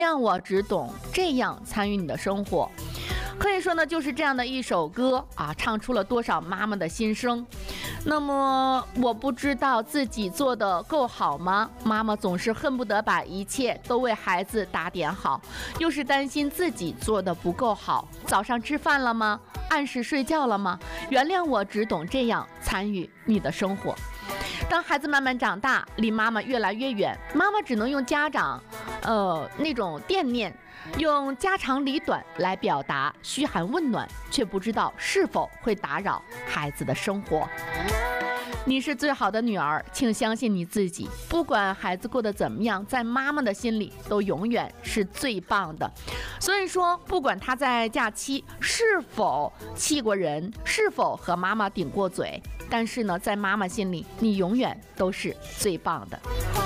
谅我只懂这样参与你的生活。可以说呢，就是这样的一首歌啊，唱出了多少妈妈的心声。那么我不知道自己做的够好吗？妈妈总是恨不得把一切都为孩子打点好，又是担心自己做的不够好。早上吃饭了吗？按时睡觉了吗？原谅我只懂这样参与你的生活。当孩子慢慢长大，离妈妈越来越远，妈妈只能用家长那种惦念，用家长里短来表达嘘寒问暖，却不知道是否会打扰孩子的生活。你是最好的女儿，请相信你自己，不管孩子过得怎么样，在妈妈的心里都永远是最棒的。所以说，不管他在假期是否气过人，是否和妈妈顶过嘴，但是呢，在妈妈心里，你永远都是最棒的。